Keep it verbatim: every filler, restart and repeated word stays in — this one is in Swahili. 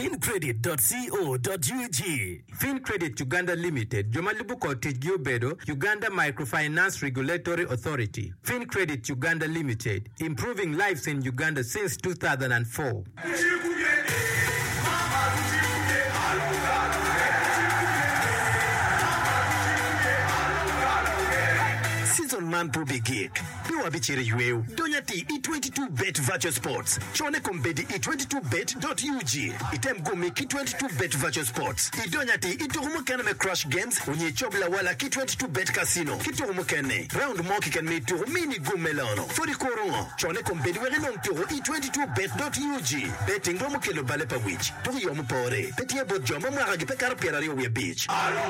fincredit dot co dot u g. Fincredit Uganda Limited, Jomalibuko Tijiobedo, Uganda Microfinance Regulatory Authority. Fincredit Uganda Limited, improving lives in Uganda since two thousand four. Season man pro big gig. Biwa bichiri yueu. Donyati e twenty-two bet virtual sports. Chone kombedi e twenty-two bet dot u g. Item gumi e twenty-two bet virtual sports. Idonyati iturumukene me crush games. Unye chobla wala ki twenty-two bet casino. Kiturumukene. Round mo kiken me turu mini gumelano. Fori koron. Chone kombedi were non turu e twenty-two bet dot u g. Betting romukelo bale pa wich. Turi yomu pore. Petie bot jomba mwaragi pe karapierari owe beach.